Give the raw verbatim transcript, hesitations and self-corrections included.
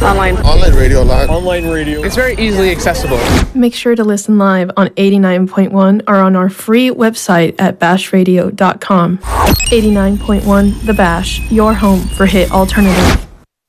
Online. Online radio live. Online radio. It's very easily accessible. Make sure to listen live on eighty-nine point one or on our free website at bash radio dot com. eighty-nine point one The Bash, your home for hit alternative.